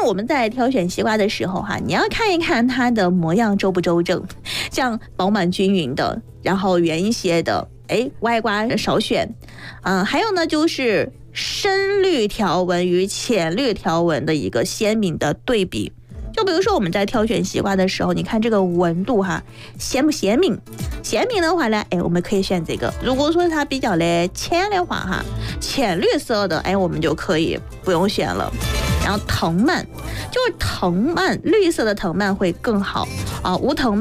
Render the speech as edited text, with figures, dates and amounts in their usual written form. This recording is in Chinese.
我们在挑选西瓜的时候哈，你要看一看它的模样周不周正，像饱满均匀的，然后圆一些的，歪瓜少选。还有呢就是深绿条纹与浅绿条纹的一个鲜明的对比。就比如说我们在挑选西瓜的时候，你看这个纹度哈，鲜不鲜明？鲜明的话呢，我们可以选这个。如果说它比较的浅的话哈，浅绿色的，我们就可以不用选了。然后藤蔓，就是藤蔓，绿色的藤蔓会更好啊，无藤